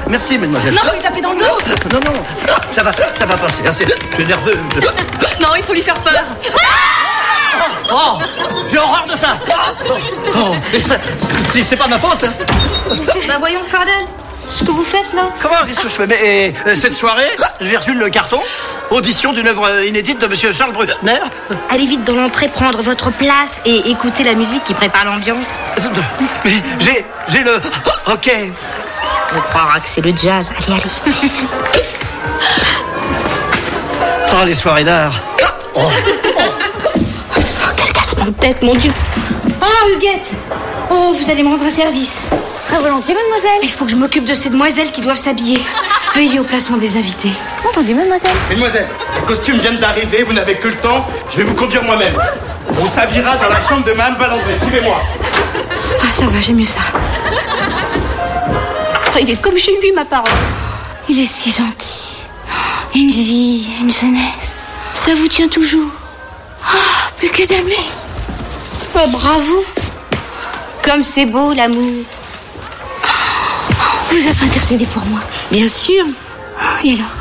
Merci, mademoiselle. Non, je vais lui taper dans le dos. Non, ça va passer. Je suis nerveux. Non, il faut lui faire peur. Oh, j'ai horreur de ça. Oh, mais ça, c'est pas ma faute. Hein. Bah voyons, Fardel, ce que vous faites là. Comment, qu'est-ce que je fais? Mais cette soirée, j'ai reçu le carton. Audition d'une œuvre inédite de monsieur Charles Bruckner. Allez vite dans l'entrée prendre votre place et écoutez la musique qui prépare l'ambiance. Mais j'ai le... Ok. On croira que c'est le jazz. Allez. Oh, les soirées d'art. Oh, quel cassement de tête, mon Dieu. Oh, Huguette. Oh, vous allez me rendre un service. Très volontiers, mademoiselle. Il faut que je m'occupe de ces demoiselles qui doivent s'habiller. Veuillez au placement des invités. Entendu, mademoiselle. Mesdemoiselles, les costumes viennent d'arriver, vous n'avez que le temps. Je vais vous conduire moi-même. On s'habillera dans la chambre de Mme Valandré. Suivez-moi. Ah, ça va, j'ai mieux ça. Oh, il est comme chez lui, ma parole. Il est si gentil. Une vie, une jeunesse. Ça vous tient toujours. Ah, plus que jamais. Oh, bravo. Comme c'est beau, l'amour. Vous avez intercédé pour moi. Bien sûr. Et alors?